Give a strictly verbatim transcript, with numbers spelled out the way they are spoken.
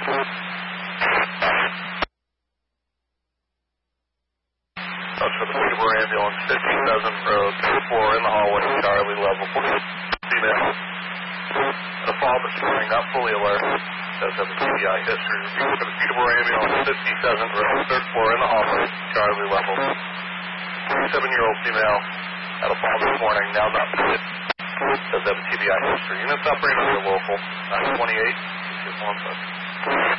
That's for the Peterborough ambulance, fifty-seventh Road, four in the hallway, Charlie level, female. The fall this morning, not fully alert, does have a T B I history. Review for the Peterborough ambulance, fifty-seventh Road, third floor in the hallway, Charlie level. Seven-year-old female had a fall this morning, now not fit. Does have a T B I history. Units operating under local, nine twenty-eight, one